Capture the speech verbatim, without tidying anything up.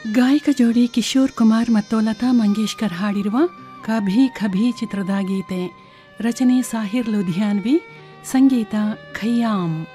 ಗಾಯಕ ಜೋಡಿ ಕಿಶೋರ್ ಕುಮಾರ್ ಮತ್ತು ಲತಾ ಮಂಗೇಶ್ಕರ್ ಹಾಡಿರುವ ಕಭಿ ಕಭಿ ಚಿತ್ರದ ಗೀತೆ. ರಚನೆ ಸಾಹಿರ್ ಲುಧಿಯಾನ್ವಿ, ಸಂಗೀತ ಖಯ್ಯಾಮ್.